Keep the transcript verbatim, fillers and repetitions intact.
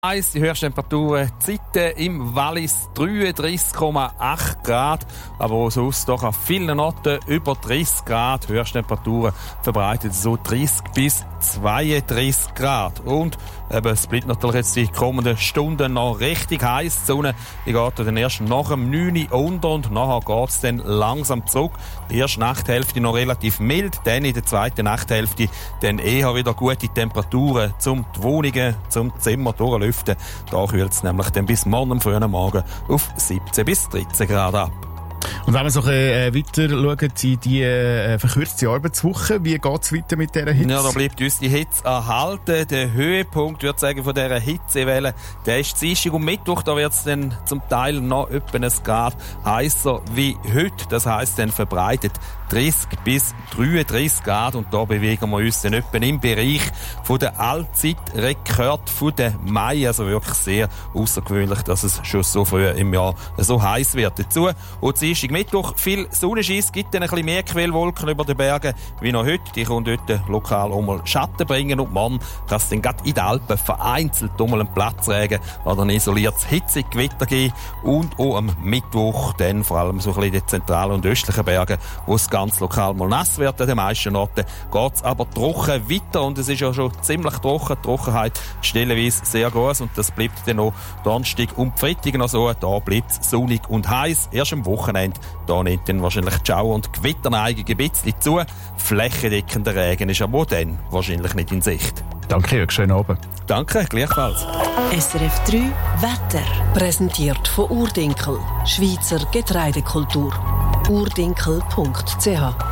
Die Höchsttemperaturen Zeiten im Wallis dreiunddreißig Komma acht Grad, aber auch sonst doch an vielen Orten über dreißig Grad. Höchsttemperaturen verbreitet so dreißig bis zweiunddreißig Grad. Und eben, es bleibt natürlich jetzt die kommenden Stunden noch richtig heiß. Die Sonne die geht dann erst nach dem neun Uhr unter und nachher geht es dann langsam zurück. Die erste Nachthälfte noch relativ mild, dann in der zweiten Nachthälfte dann eher wieder gute Temperaturen, zum die Wohnungen, zum Zimmer durchlüften. Da kühlt es nämlich dann bis morgen am frühen Morgen auf siebzehn bis dreizehn Grad ab. Und wenn wir so ein bisschen weiter schauen, in die äh, verkürzte Arbeitswoche, wie geht es weiter mit dieser Hitze? Ja, da bleibt uns die Hitze erhalten. Der Höhepunkt, würde ich sagen, von dieser Hitzewelle, der ist Dienstag und Mittwoch. Da wird es dann zum Teil noch etwa ein Grad heißer wie heute. Das heisst dann verbreitet dreißig bis dreiunddreißig Grad. Und da bewegen wir uns dann etwa im Bereich von der Allzeitrekord von der Mai. Also wirklich sehr außergewöhnlich, dass es schon so früh im Jahr so heiß wird. Dazu und Dienstag, Mittwoch viel Sonnenschein, gibt dann ein bisschen mehr Quellwolken über den Bergen wie noch heute. Die können dort lokal auch mal Schatten bringen und morgen kann es dann gerade in den Alpen vereinzelt mal einen Platzregen oder ein isoliertes Hitzegewitter geben. Und auch am Mittwoch dann vor allem so ein bisschen in den zentralen und östlichen Bergen, wo es ganz lokal mal nass wird. An den meisten Orten geht es aber trocken weiter und es ist ja schon ziemlich trocken. Die Trockenheit stellenweise sehr groß und das bleibt dann auch Donnerstag und Freitag noch so. Da bleibt es sonnig und heiß. Erst am Wochenende, da nimmt dann wahrscheinlich die Schauer- und Gewitterneigung ein bisschen zu. Flächendeckender Regen ist aber dann wahrscheinlich nicht in Sicht. Danke, Jörg. Schönen Abend. Danke, gleichfalls. S R F drei Wetter. Präsentiert von Urdinkel, Schweizer Getreidekultur. urdinkel punkt c h